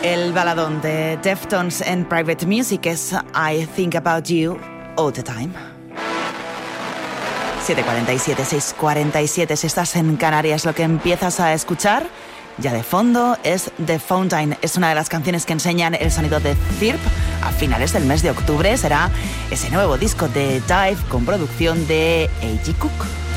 El baladón de Deftones en Private Music es I Think About You All the Time. 7:47, 6:47, si estás en Canarias, lo que empiezas a escuchar ya de fondo es The Fountain. Es una de las canciones que enseñan el sonido de Thirp. A finales del mes de octubre será ese nuevo disco de Dive con producción de A.G. Cook.